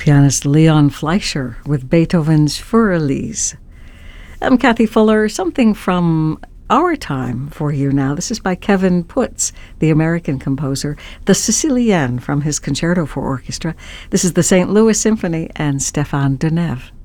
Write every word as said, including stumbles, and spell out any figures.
pianist Leon Fleischer with Beethoven's Feuerlies. I'm Kathy Fuller. Something from our time for you now. This is by Kevin Putz, the American composer, the Sicilienne from his Concerto for Orchestra. This is the Saint Louis Symphony and Stéphane Denève.